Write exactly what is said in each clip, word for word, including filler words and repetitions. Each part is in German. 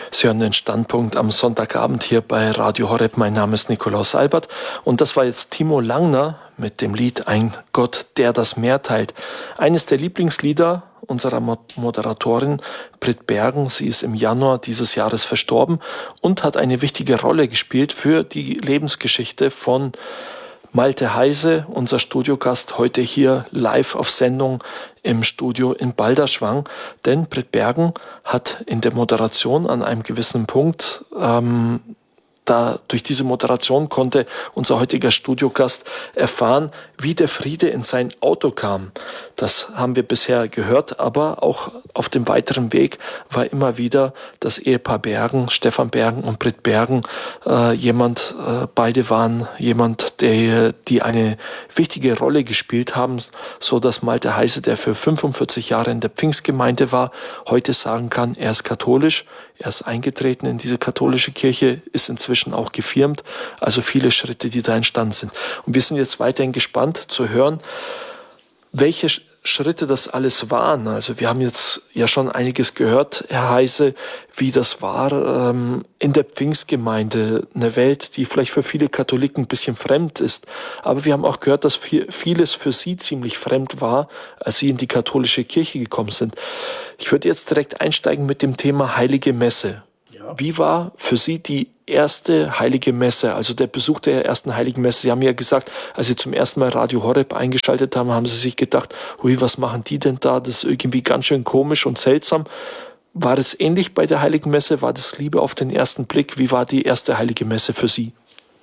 Sie hören den Standpunkt am Sonntagabend hier bei Radio Horeb. Mein Name ist Nikolaus Albert und das war jetzt Timo Langner mit dem Lied Ein Gott, der das Meer teilt. Eines der Lieblingslieder unserer Moderatorin Britt Bergen. Sie ist im Januar dieses Jahres verstorben und hat eine wichtige Rolle gespielt für die Lebensgeschichte von Malte Heise, unser Studiogast, heute hier live auf Sendung im Studio in Balderschwang. Denn Britt Bergen hat in der Moderation an einem gewissen Punkt, ähm, da durch diese Moderation konnte unser heutiger Studiogast erfahren, wie der Friede in sein Auto kam. Das haben wir bisher gehört, aber auch auf dem weiteren Weg war immer wieder das Ehepaar Bergen, Stefan Bergen und Britt Bergen, äh, jemand, äh, beide waren jemand, der, die eine wichtige Rolle gespielt haben, so dass Malte Heise, der für fünfundvierzig Jahre in der Pfingstgemeinde war, heute sagen kann, er ist katholisch, er ist eingetreten in diese katholische Kirche, ist inzwischen auch gefirmt, also viele Schritte, die da entstanden sind. Und wir sind jetzt weiterhin gespannt zu hören, welche Schritte das alles waren. Also wir haben jetzt ja schon einiges gehört, Herr Heise, wie das war ähm, in der Pfingstgemeinde, eine Welt, die vielleicht für viele Katholiken ein bisschen fremd ist. Aber wir haben auch gehört, dass viel, vieles für Sie ziemlich fremd war, als Sie in die katholische Kirche gekommen sind. Ich würde jetzt direkt einsteigen mit dem Thema Heilige Messe. Ja. Wie war für Sie die erste Heilige Messe, also der Besuch der ersten Heiligen Messe? Sie haben ja gesagt, als Sie zum ersten Mal Radio Horeb eingeschaltet haben, haben Sie sich gedacht, hui, was machen die denn da? Das ist irgendwie ganz schön komisch und seltsam. War das ähnlich bei der Heiligen Messe? War das Liebe auf den ersten Blick? Wie war die erste Heilige Messe für Sie?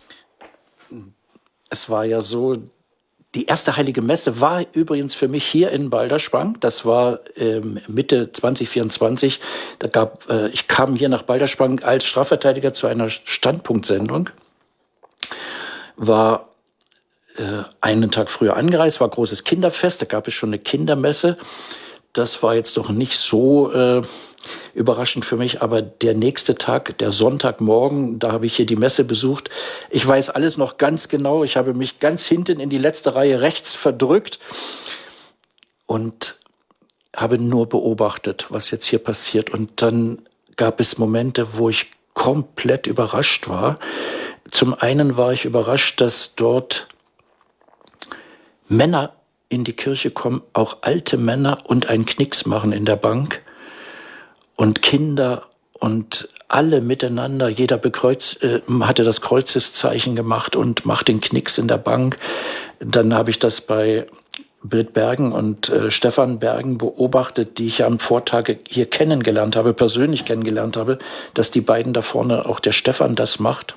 Es war ja so, die erste Heilige Messe war übrigens für mich hier in Balderschwang. Das war ähm, Mitte zwanzig vierundzwanzig. Da gab, äh, ich kam hier nach Balderschwang als Strafverteidiger zu einer Standpunktsendung. War äh, einen Tag früher angereist, war großes Kinderfest. Da gab es schon eine Kindermesse. Das war jetzt doch nicht so äh, überraschend für mich, aber der nächste Tag, der Sonntagmorgen, da habe ich hier die Messe besucht. Ich weiß alles noch ganz genau. Ich habe mich ganz hinten in die letzte Reihe rechts verdrückt und habe nur beobachtet, was jetzt hier passiert. Und dann gab es Momente, wo ich komplett überrascht war. Zum einen war ich überrascht, dass dort Männer in die Kirche kommen, auch alte Männer, und einen Knicks machen in der Bank. Und Kinder und alle miteinander, jeder bekreuz, äh, hatte das Kreuzeszeichen gemacht und macht den Knicks in der Bank. Dann habe ich das bei Britt Bergen und äh, Stefan Bergen beobachtet, die ich am Vortag hier kennengelernt habe, persönlich kennengelernt habe, dass die beiden da vorne, auch der Stefan, das macht.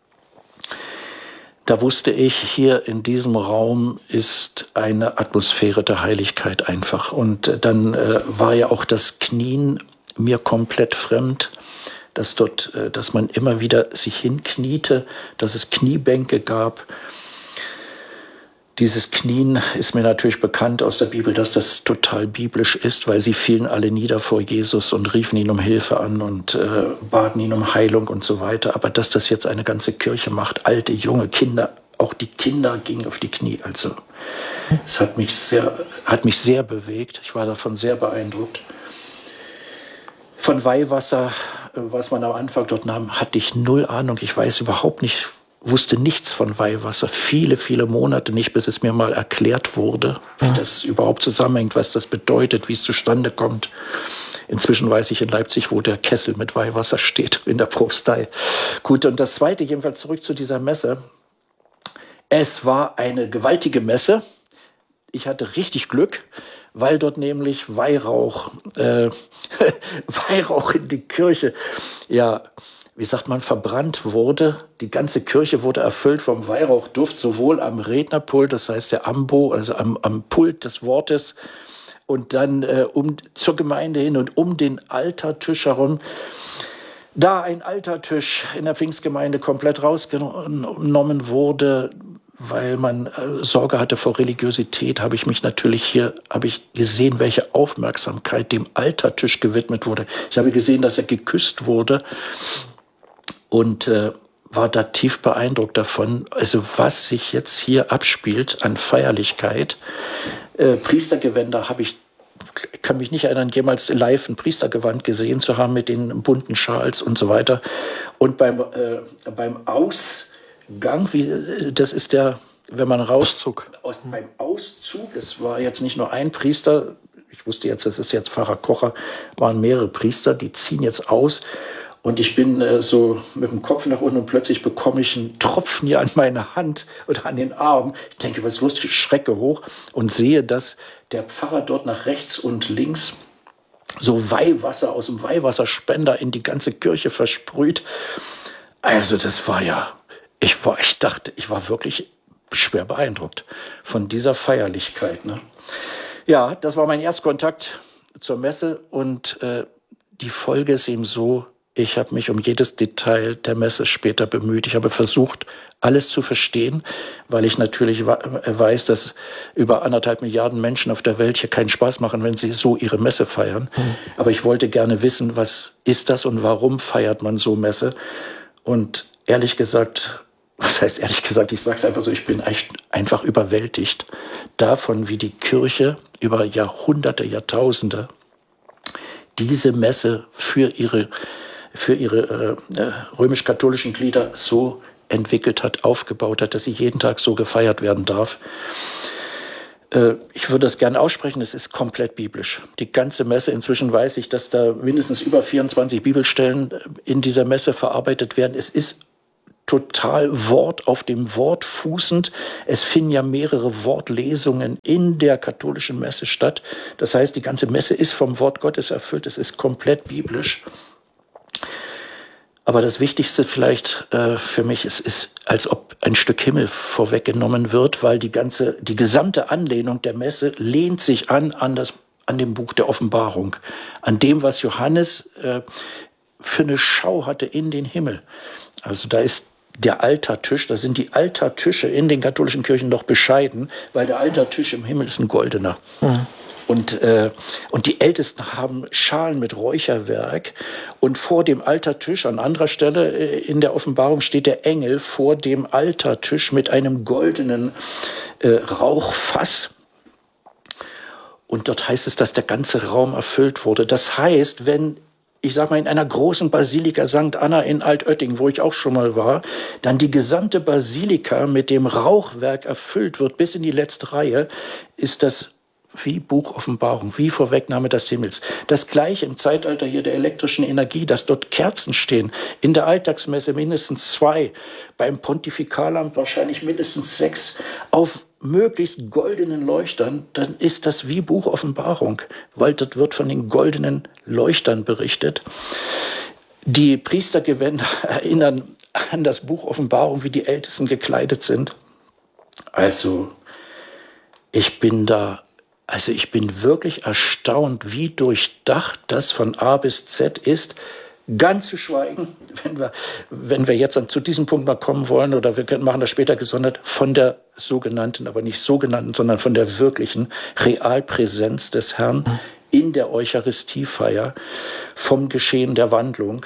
Da wusste ich, hier in diesem Raum ist eine Atmosphäre der Heiligkeit einfach. Und dann äh, war ja auch das Knien mir komplett fremd, dass dort, äh, dass man immer wieder sich hinkniete, dass es Kniebänke gab. Dieses Knien ist mir natürlich bekannt aus der Bibel, dass das total biblisch ist, weil sie fielen alle nieder vor Jesus und riefen ihn um Hilfe an und äh, baten ihn um Heilung und so weiter. Aber dass das jetzt eine ganze Kirche macht, alte, junge Kinder, auch die Kinder gingen auf die Knie. Also es hat mich sehr, hat mich sehr bewegt. Ich war davon sehr beeindruckt. Von Weihwasser, was man am Anfang dort nahm, hatte ich null Ahnung. Ich weiß überhaupt nicht, wusste nichts von Weihwasser. Viele, viele Monate nicht, bis es mir mal erklärt wurde, wie das überhaupt zusammenhängt, was das bedeutet, wie es zustande kommt. Inzwischen weiß ich in Leipzig, wo der Kessel mit Weihwasser steht, in der Propstei. Gut, und das Zweite, jedenfalls zurück zu dieser Messe. Es war eine gewaltige Messe. Ich hatte richtig Glück, weil dort nämlich Weihrauch, äh, Weihrauch in die Kirche, ja, wie sagt man, verbrannt wurde. Die ganze Kirche wurde erfüllt vom Weihrauchduft, sowohl am Rednerpult, das heißt der Ambo, also am, am Pult des Wortes, und dann äh, um, zur Gemeinde hin und um den Altartisch herum. Da ein Altartisch in der Pfingstgemeinde komplett rausgenommen wurde, weil man äh, Sorge hatte vor Religiosität, habe ich mich natürlich hier, habe ich gesehen, welche Aufmerksamkeit dem Altartisch gewidmet wurde. Ich habe gesehen, dass er geküsst wurde und äh, war da tief beeindruckt davon, also was sich jetzt hier abspielt an Feierlichkeit. Äh, Priestergewänder habe ich kann mich nicht erinnern, jemals live ein Priestergewand gesehen zu haben mit den bunten Schals und so weiter. Und beim, äh, beim Ausgang, wie, das ist der, wenn man raus... Auszug. Aus, beim Auszug, es war jetzt nicht nur ein Priester, ich wusste jetzt, das ist jetzt Pfarrer Kocher, waren mehrere Priester, die ziehen jetzt aus. Und ich bin äh, so mit dem Kopf nach unten und plötzlich bekomme ich einen Tropfen hier an meine Hand oder an den Arm. Ich denke, was ist los? Ich schrecke hoch und sehe, dass der Pfarrer dort nach rechts und links so Weihwasser aus dem Weihwasserspender in die ganze Kirche versprüht. Also das war ja, ich war, ich dachte, ich war wirklich schwer beeindruckt von dieser Feierlichkeit. Ne? Ja, das war mein Erstkontakt zur Messe und äh, die Folge ist eben so, ich habe mich um jedes Detail der Messe später bemüht. Ich habe versucht, alles zu verstehen, weil ich natürlich weiß, dass über anderthalb Milliarden Menschen auf der Welt hier keinen Spaß machen, wenn sie so ihre Messe feiern. Mhm. Aber ich wollte gerne wissen, was ist das und warum feiert man so Messe? Und ehrlich gesagt, was heißt ehrlich gesagt, ich sage es einfach so, ich bin echt einfach überwältigt davon, wie die Kirche über Jahrhunderte, Jahrtausende diese Messe für ihre für ihre äh, römisch-katholischen Glieder so entwickelt hat, aufgebaut hat, dass sie jeden Tag so gefeiert werden darf. Äh, ich würde das gerne aussprechen, es ist komplett biblisch. Die ganze Messe, inzwischen weiß ich, dass da mindestens über vierundzwanzig Bibelstellen in dieser Messe verarbeitet werden. Es ist total Wort auf dem Wort fußend. Es finden ja mehrere Wortlesungen in der katholischen Messe statt. Das heißt, die ganze Messe ist vom Wort Gottes erfüllt. Es ist komplett biblisch. Aber das Wichtigste vielleicht äh, für mich ist, ist, als ob ein Stück Himmel vorweggenommen wird, weil die ganze, die gesamte Anlehnung der Messe lehnt sich an, an das, an dem Buch der Offenbarung, an dem, was Johannes äh, für eine Schau hatte in den Himmel. Also da ist der Altartisch, da sind die Altartische in den katholischen Kirchen noch bescheiden, weil der Altartisch im Himmel ist ein goldener. Mhm. Und, äh, und die Ältesten haben Schalen mit Räucherwerk. Und vor dem Altartisch, an anderer Stelle äh, in der Offenbarung, steht der Engel vor dem Altartisch mit einem goldenen äh, Rauchfass. Und dort heißt es, dass der ganze Raum erfüllt wurde. Das heißt, wenn, ich sag mal, in einer großen Basilika Sankt Anna in Altötting, wo ich auch schon mal war, dann die gesamte Basilika mit dem Rauchwerk erfüllt wird, bis in die letzte Reihe, ist das wie Buch Offenbarung, wie Vorwegnahme des Himmels. Das Gleiche im Zeitalter hier der elektrischen Energie, dass dort Kerzen stehen, in der Alltagsmesse mindestens zwei, beim Pontifikalamt wahrscheinlich mindestens sechs, auf möglichst goldenen Leuchtern, dann ist das wie Buch Offenbarung, weil dort wird von den goldenen Leuchtern berichtet. Die Priestergewänder erinnern an das Buch Offenbarung, wie die Ältesten gekleidet sind. Also, ich bin da Also ich bin wirklich erstaunt, wie durchdacht das von A bis Z ist. Ganz zu schweigen, wenn wir, wenn wir jetzt zu diesem Punkt mal kommen wollen, oder wir machen das später gesondert, von der sogenannten, aber nicht sogenannten, sondern von der wirklichen Realpräsenz des Herrn in der Eucharistiefeier, vom Geschehen der Wandlung.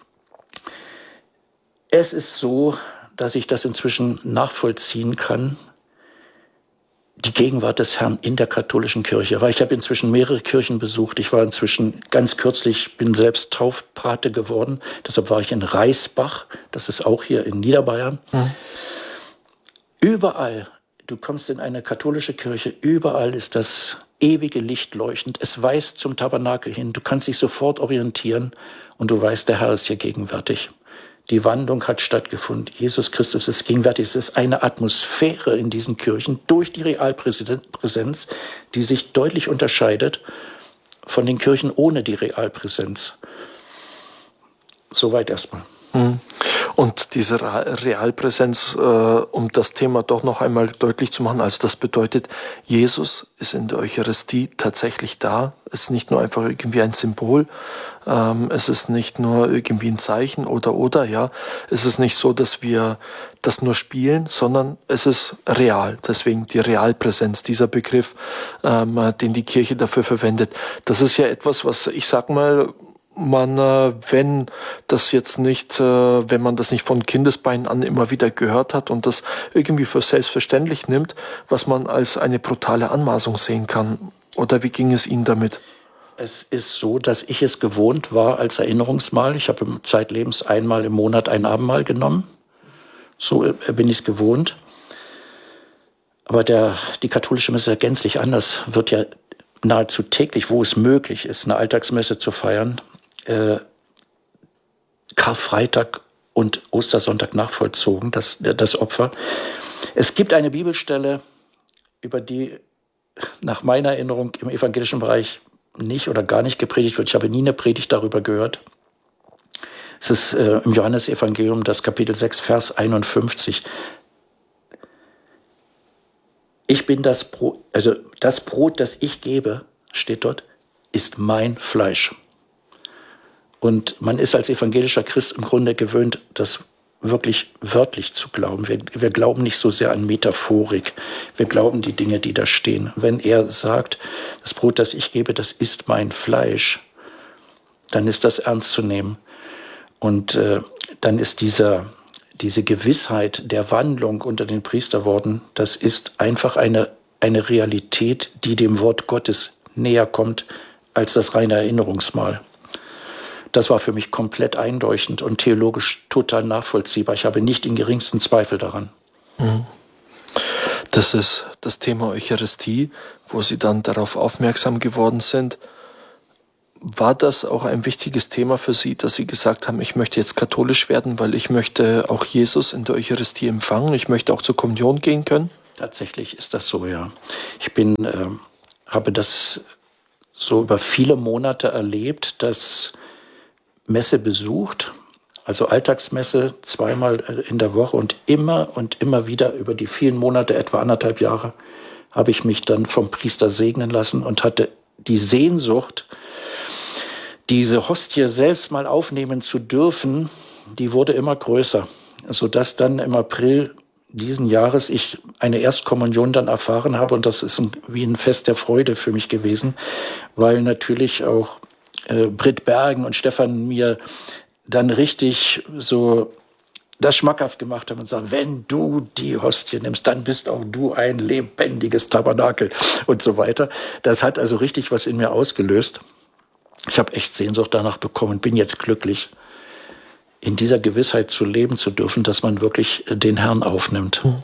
Es ist so, dass ich das inzwischen nachvollziehen kann, die Gegenwart des Herrn in der katholischen Kirche. Weil ich habe inzwischen mehrere Kirchen besucht. Ich war inzwischen ganz kürzlich, bin selbst Taufpate geworden. Deshalb war ich in Reisbach. Das ist auch hier in Niederbayern. Mhm. Überall, du kommst in eine katholische Kirche, überall ist das ewige Licht leuchtend. Es weist zum Tabernakel hin. Du kannst dich sofort orientieren und du weißt, der Herr ist hier gegenwärtig. Die Wandlung hat stattgefunden. Jesus Christus ist gegenwärtig. Es ist eine Atmosphäre in diesen Kirchen durch die Realpräsenz, die sich deutlich unterscheidet von den Kirchen ohne die Realpräsenz. Soweit erstmal. Und diese Realpräsenz, äh, um das Thema doch noch einmal deutlich zu machen, also das bedeutet, Jesus ist in der Eucharistie tatsächlich da. Es ist nicht nur einfach irgendwie ein Symbol, ähm, es ist nicht nur irgendwie ein Zeichen oder oder, ja. Es ist nicht so, dass wir das nur spielen, sondern es ist real. Deswegen die Realpräsenz, dieser Begriff, ähm, den die Kirche dafür verwendet. Das ist ja etwas, was, ich sag mal, man, wenn das jetzt nicht, wenn man das nicht von Kindesbeinen an immer wieder gehört hat und das irgendwie für selbstverständlich nimmt, was man als eine brutale Anmaßung sehen kann. Oder wie ging es Ihnen damit? Es ist so, dass ich es gewohnt war als Erinnerungsmahl. Ich habe zeitlebens einmal im Monat ein Abendmahl genommen. So bin ich es gewohnt. Aber der, die katholische Messe ist ja gänzlich anders. Wird ja nahezu täglich, wo es möglich ist, eine Alltagsmesse zu feiern, äh, Karfreitag und Ostersonntag nachvollzogen, das, das Opfer. Es gibt eine Bibelstelle, über die nach meiner Erinnerung im evangelischen Bereich nicht oder gar nicht gepredigt wird. Ich habe nie eine Predigt darüber gehört. Es ist äh, im Johannesevangelium, das Kapitel sechs, Vers einundfünfzig. Ich bin das Brot, also das Brot, das ich gebe, steht dort, ist mein Fleisch. Und man ist als evangelischer Christ im Grunde gewöhnt, das wirklich wörtlich zu glauben. Wir, wir glauben nicht so sehr an Metaphorik. Wir glauben die Dinge, die da stehen. Wenn er sagt, das Brot, das ich gebe, das ist mein Fleisch, dann ist das ernst zu nehmen. Und äh, dann ist dieser, diese Gewissheit der Wandlung unter den Priesterworten, das ist einfach eine, eine Realität, die dem Wort Gottes näher kommt als das reine Erinnerungsmahl. Das war für mich komplett einleuchtend und theologisch total nachvollziehbar. Ich habe nicht den geringsten Zweifel daran. Das ist das Thema Eucharistie, wo Sie dann darauf aufmerksam geworden sind. War das auch ein wichtiges Thema für Sie, dass Sie gesagt haben, ich möchte jetzt katholisch werden, weil ich möchte auch Jesus in der Eucharistie empfangen, ich möchte auch zur Kommunion gehen können? Tatsächlich ist das so, ja. Ich bin, äh, habe das so über viele Monate erlebt, dass Messe besucht, also Alltagsmesse zweimal in der Woche und immer und immer wieder über die vielen Monate, etwa anderthalb Jahre, habe ich mich dann vom Priester segnen lassen und hatte die Sehnsucht, diese Hostie selbst mal aufnehmen zu dürfen, die wurde immer größer, sodass dann im April diesen Jahres ich eine Erstkommunion dann erfahren habe und das ist ein, wie ein Fest der Freude für mich gewesen, weil natürlich auch äh, Britt Bergen und Stefan mir dann richtig so das schmackhaft gemacht haben und sagen, wenn du die Hostie nimmst, dann bist auch du ein lebendiges Tabernakel und so weiter. Das hat also richtig was in mir ausgelöst. Ich habe echt Sehnsucht danach bekommen, bin jetzt glücklich, in dieser Gewissheit zu leben zu dürfen, dass man wirklich den Herrn aufnimmt. Mhm.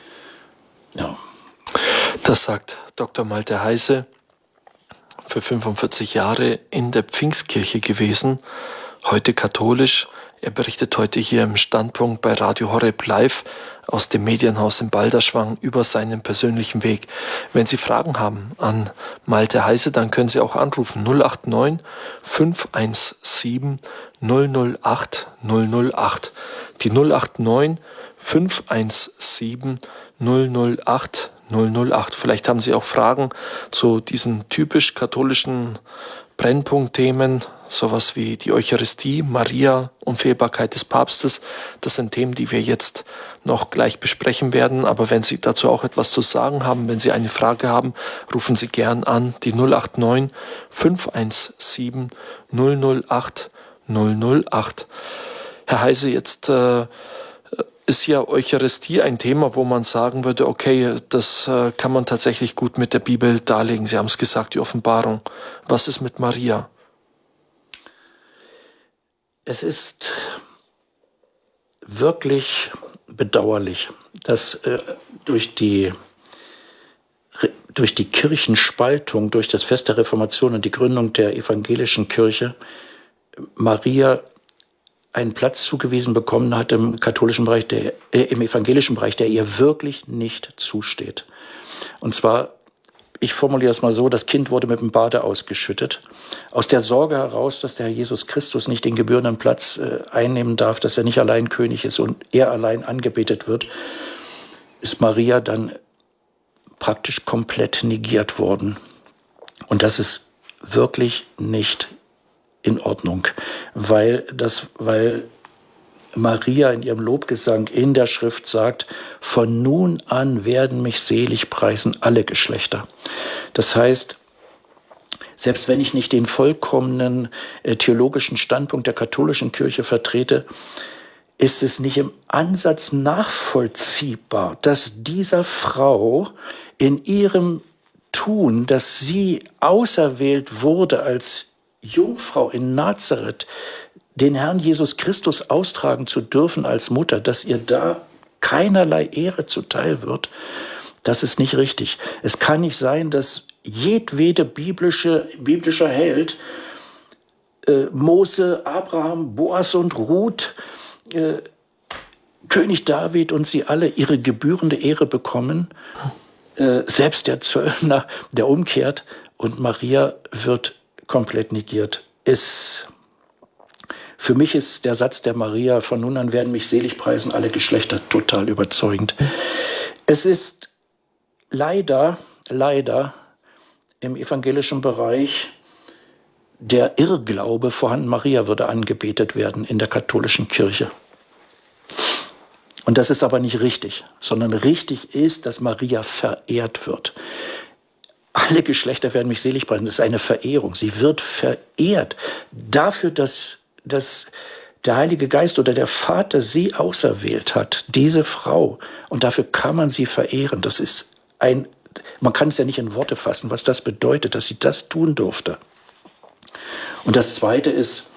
Ja. Das sagt Doktor Malte Heise, für fünfundvierzig Jahre in der Pfingstkirche gewesen, heute katholisch. Er berichtet heute hier im Standpunkt bei Radio Horeb live aus dem Medienhaus in Balderschwang über seinen persönlichen Weg. Wenn Sie Fragen haben an Malte Heise, dann können Sie auch anrufen null acht neun, fünf eins sieben, null null acht, null null acht. Die null acht neun, fünf eins sieben, null null acht, null null acht. Vielleicht haben Sie auch Fragen zu diesen typisch katholischen Brennpunktthemen, sowas wie die Eucharistie, Maria, Unfehlbarkeit des Papstes. Das sind Themen, die wir jetzt noch gleich besprechen werden. Aber wenn Sie dazu auch etwas zu sagen haben, wenn Sie eine Frage haben, rufen Sie gern an, die null acht neun, fünf eins sieben, null null acht, null null acht. Herr Heise, jetzt äh, ist ja Eucharistie ein Thema, wo man sagen würde, okay, das äh, kann man tatsächlich gut mit der Bibel darlegen. Sie haben es gesagt, die Offenbarung. Was ist mit Maria? Es ist wirklich bedauerlich, dass äh, durch die durch die Kirchenspaltung, durch das Fest der Reformation und die Gründung der evangelischen Kirche Maria einen Platz zugewiesen bekommen hat im katholischen Bereich, der, äh, im evangelischen Bereich, der ihr wirklich nicht zusteht. Und zwar, ich formuliere es mal so, das Kind wurde mit dem Bade ausgeschüttet. Aus der Sorge heraus, dass der Herr Jesus Christus nicht den gebührenden Platz äh, einnehmen darf, dass er nicht allein König ist und er allein angebetet wird, ist Maria dann praktisch komplett negiert worden. Und das ist wirklich nicht in Ordnung, weil das, weil Maria in ihrem Lobgesang in der Schrift sagt, von nun an werden mich selig preisen alle Geschlechter. Das heißt, selbst wenn ich nicht den vollkommenen äh, theologischen Standpunkt der katholischen Kirche vertrete, ist es nicht im Ansatz nachvollziehbar, dass dieser Frau in ihrem tun, dass sie auserwählt wurde als Jungfrau in Nazareth, den Herrn Jesus Christus austragen zu dürfen als Mutter, dass ihr da keinerlei Ehre zuteil wird, das ist nicht richtig. Es kann nicht sein, dass jedwede biblische, biblischer Held, äh, Mose, Abraham, Boas und Ruth, äh, König David und sie alle ihre gebührende Ehre bekommen, äh, selbst der Zöllner, der umkehrt, und Maria wird komplett negiert. Es, für mich ist der Satz der Maria, von nun an werden mich selig preisen alle Geschlechter, total überzeugend. Es ist leider, leider im evangelischen Bereich der Irrglaube vorhanden, Maria würde angebetet werden in der katholischen Kirche. Und das ist aber nicht richtig, sondern richtig ist, dass Maria verehrt wird. Alle Geschlechter werden mich selig preisen. Das ist eine Verehrung. Sie wird verehrt dafür, dass, dass der Heilige Geist oder der Vater sie auserwählt hat, diese Frau. Und dafür kann man sie verehren. Das ist ein, man kann es ja nicht in Worte fassen, was das bedeutet, dass sie das tun durfte. Und das Zweite ist,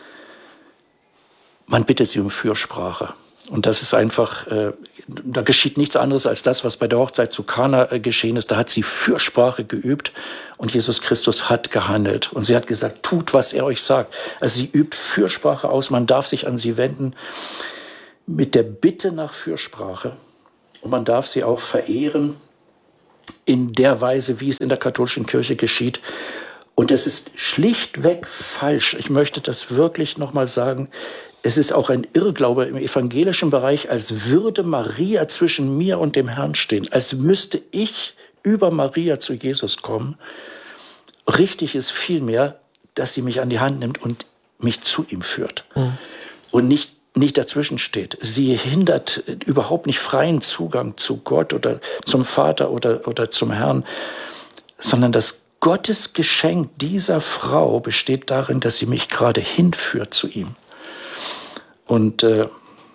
man bittet sie um Fürsprache. Und das ist einfach, äh, da geschieht nichts anderes als das, was bei der Hochzeit zu Kana äh, geschehen ist. Da hat sie Fürsprache geübt und Jesus Christus hat gehandelt. Und sie hat gesagt, tut, was er euch sagt. Also sie übt Fürsprache aus, man darf sich an sie wenden mit der Bitte nach Fürsprache. Und man darf sie auch verehren in der Weise, wie es in der katholischen Kirche geschieht. Und es ist schlichtweg falsch. Ich möchte das wirklich nochmal sagen. Es ist auch ein Irrglaube im evangelischen Bereich, als würde Maria zwischen mir und dem Herrn stehen, als müsste ich über Maria zu Jesus kommen. Richtig ist vielmehr, dass sie mich an die Hand nimmt und mich zu ihm führt mhm. und nicht, nicht dazwischen steht. Sie hindert überhaupt nicht freien Zugang zu Gott oder zum Vater oder, oder zum Herrn, sondern das Gottes Geschenk dieser Frau besteht darin, dass sie mich gerade hinführt zu ihm. Und äh,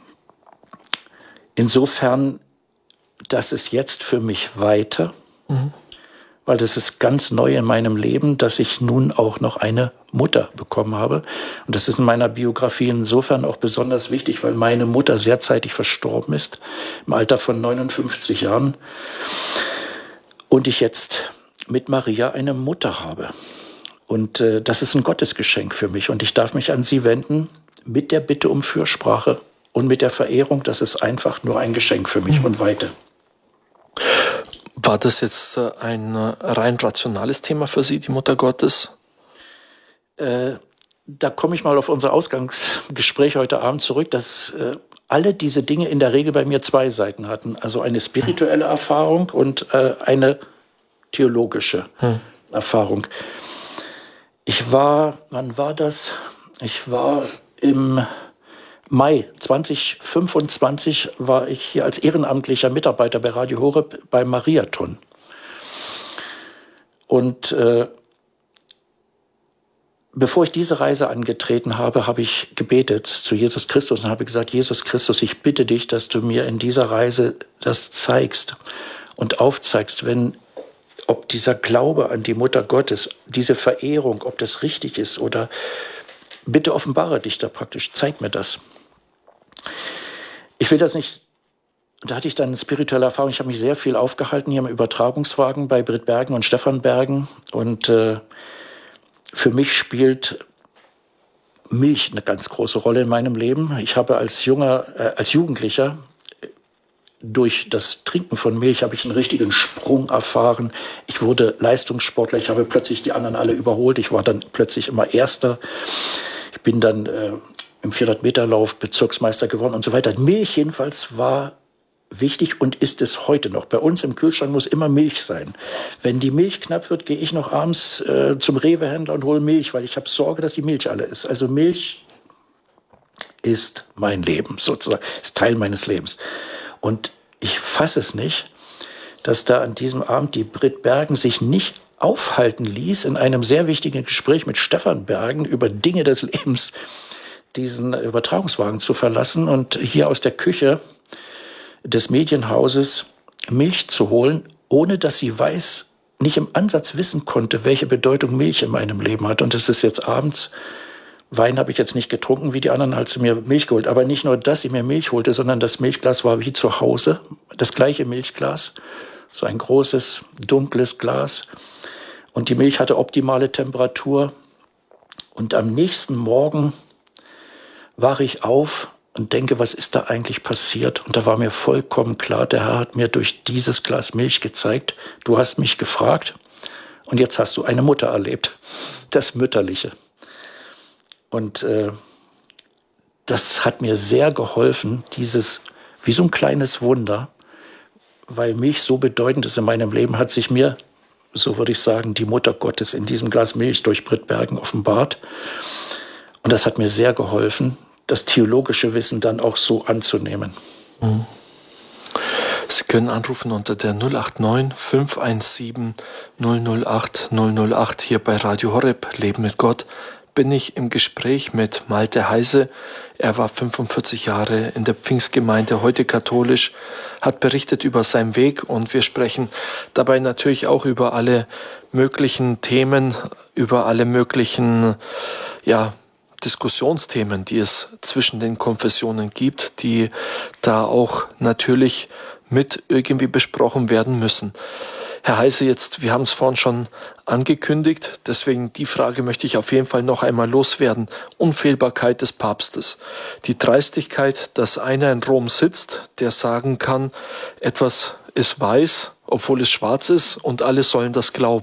insofern, das ist jetzt für mich weiter, mhm. weil das ist ganz neu in meinem Leben, dass ich nun auch noch eine Mutter bekommen habe. Und das ist in meiner Biografie insofern auch besonders wichtig, weil meine Mutter sehr zeitig verstorben ist, im Alter von neunundfünfzig Jahren. Und ich jetzt mit Maria eine Mutter habe. Und äh, das ist ein Gottesgeschenk für mich. Und ich darf mich an sie wenden, mit der Bitte um Fürsprache und mit der Verehrung, das ist einfach nur ein Geschenk für mich mhm. und weiter. War das jetzt ein rein rationales Thema für Sie, die Mutter Gottes? Äh, da komme ich mal auf unser Ausgangsgespräch heute Abend zurück, dass äh, alle diese Dinge in der Regel bei mir zwei Seiten hatten. Also eine spirituelle Erfahrung und äh, eine theologische mhm. Erfahrung. Ich war, wann war das? Ich war im Mai zwanzig fünfundzwanzig war ich hier als ehrenamtlicher Mitarbeiter bei Radio Horeb beim Mariathon. Und äh, bevor ich diese Reise angetreten habe, habe ich gebetet zu Jesus Christus und habe gesagt, Jesus Christus, ich bitte dich, dass du mir in dieser Reise das zeigst und aufzeigst, wenn ob dieser Glaube an die Mutter Gottes, diese Verehrung, ob das richtig ist oder bitte offenbare dich da praktisch, zeig mir das. Ich will das nicht, da hatte ich dann eine spirituelle Erfahrung, ich habe mich sehr viel aufgehalten hier im Übertragungswagen bei Britt Bergen und Stefan Bergen und äh, für mich spielt Milch eine ganz große Rolle in meinem Leben. Ich habe als junger, äh, als Jugendlicher durch das Trinken von Milch habe ich einen richtigen Sprung erfahren. Ich wurde Leistungssportler, ich habe plötzlich die anderen alle überholt. Ich war dann plötzlich immer Erster. Ich bin dann äh, im vierhundert-Meter-Lauf Bezirksmeister geworden und so weiter. Milch jedenfalls war wichtig und ist es heute noch. Bei uns im Kühlschrank muss immer Milch sein. Wenn die Milch knapp wird, gehe ich noch abends äh, zum Rewe-Händler und hole Milch, weil ich habe Sorge, dass die Milch alle ist. Also Milch ist mein Leben sozusagen, ist Teil meines Lebens. Und ich fasse es nicht, dass da an diesem Abend die Britt Bergen sich nicht aufhalten ließ, in einem sehr wichtigen Gespräch mit Stefan Bergen über Dinge des Lebens diesen Übertragungswagen zu verlassen und hier aus der Küche des Medienhauses Milch zu holen, ohne dass sie weiß, nicht im Ansatz wissen konnte, welche Bedeutung Milch in meinem Leben hat. Und es ist jetzt abends, Wein habe ich jetzt nicht getrunken wie die anderen, als sie mir Milch geholt. Aber nicht nur, dass sie mir Milch holte, sondern das Milchglas war wie zu Hause. Das gleiche Milchglas, so ein großes, dunkles Glas. Und die Milch hatte optimale Temperatur. Und am nächsten Morgen wache ich auf und denke, was ist da eigentlich passiert? Und da war mir vollkommen klar, der Herr hat mir durch dieses Glas Milch gezeigt, du hast mich gefragt und jetzt hast du eine Mutter erlebt, das Mütterliche. Und äh, das hat mir sehr geholfen, dieses, wie so ein kleines Wunder, weil Milch so bedeutend ist in meinem Leben, hat sich mir, so würde ich sagen, die Mutter Gottes in diesem Glas Milch durch Britt Bergen offenbart. Und das hat mir sehr geholfen, das theologische Wissen dann auch so anzunehmen. Mhm. Sie können anrufen unter der null acht neun fünf eins sieben null null acht null null acht hier bei Radio Horeb, Leben mit Gott. Bin ich im Gespräch mit Malte Heise. Er war fünfundvierzig Jahre in der Pfingstgemeinde, heute katholisch, hat berichtet über seinen Weg und wir sprechen dabei natürlich auch über alle möglichen Themen, über alle möglichen, ja, Diskussionsthemen, die es zwischen den Konfessionen gibt, die da auch natürlich mit irgendwie besprochen werden müssen. Herr Heise, jetzt, wir haben es vorhin schon angekündigt, deswegen die Frage möchte ich auf jeden Fall noch einmal loswerden. Unfehlbarkeit des Papstes. Die Dreistigkeit, dass einer in Rom sitzt, der sagen kann, etwas ist weiß, obwohl es schwarz ist und alle sollen das glauben.